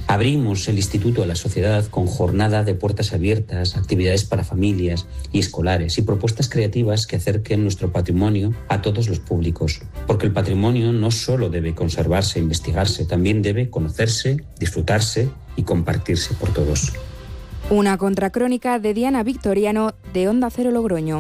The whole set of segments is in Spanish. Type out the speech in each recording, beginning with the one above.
Abrimos el instituto a la sociedad con jornada de puertas abiertas, actividades para familias y escolares y propuestas creativas que acerquen nuestro patrimonio a todos los públicos. Porque el patrimonio no solo debe conservarse e investigarse, también debe conocerse, disfrutarse y compartirse por todos. Una contracrónica de Diana Victoriano de Onda Cero Logroño.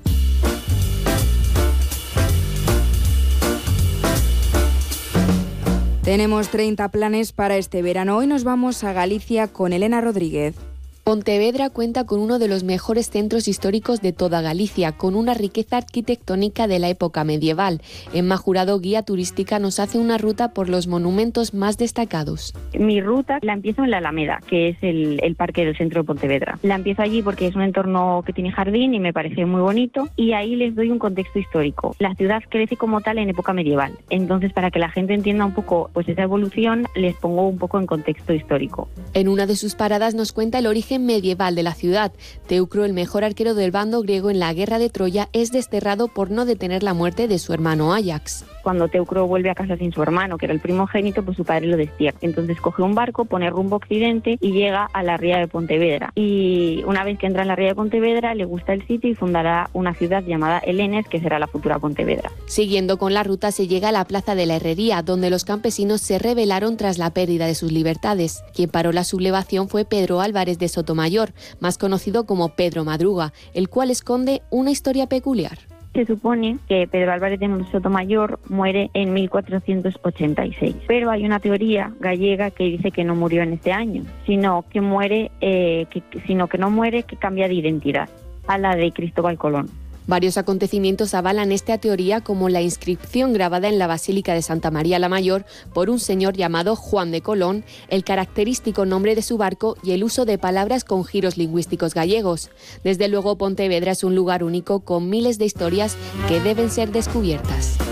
Tenemos 30 planes para este verano. Hoy nos vamos a Galicia con Elena Rodríguez. Pontevedra cuenta con uno de los mejores centros históricos de toda Galicia, con una riqueza arquitectónica de la época medieval. Emma Jurado, guía turística, nos hace una ruta por los monumentos más destacados. Mi ruta la empiezo en la Alameda, que es el parque del centro de Pontevedra. La empiezo allí porque es un entorno que tiene jardín y me parece muy bonito, y ahí les doy un contexto histórico. La ciudad crece como tal en época medieval, entonces para que la gente entienda un poco pues esa evolución, les pongo un poco en contexto histórico. En una de sus paradas nos cuenta el origen medieval de la ciudad. Teucro, el mejor arquero del bando griego en la guerra de Troya, es desterrado por no detener la muerte de su hermano Áyax. Cuando Teucro vuelve a casa sin su hermano, que era el primogénito, pues su padre lo destierra. Entonces coge un barco, pone rumbo occidente y llega a la ría de Pontevedra. Y una vez que entra en la ría de Pontevedra, le gusta el sitio y fundará una ciudad llamada Helénes, que será la futura Pontevedra. Siguiendo con la ruta se llega a la Plaza de la Herrería, donde los campesinos se rebelaron tras la pérdida de sus libertades. Quien paró la sublevación fue Pedro Álvarez de Sotomayor, más conocido como Pedro Madruga, el cual esconde una historia peculiar. Se supone que Pedro Álvarez de Sotomayor muere en 1486, pero hay una teoría gallega que dice que no murió en este año, sino que no muere, que cambia de identidad a la de Cristóbal Colón. Varios acontecimientos avalan esta teoría, como la inscripción grabada en la Basílica de Santa María la Mayor por un señor llamado Juan de Colón, el característico nombre de su barco y el uso de palabras con giros lingüísticos gallegos. Desde luego, Pontevedra es un lugar único con miles de historias que deben ser descubiertas.